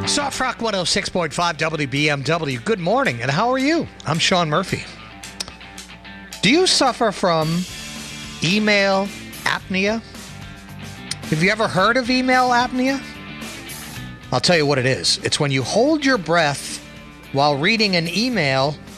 Soft Rock 106.5 WBMW. Good morning, and how are you? I'm Sean Murphy. Do you suffer from email apnea? Have you ever heard of email apnea? I'll tell you what it is. It's when you hold your breath while reading an email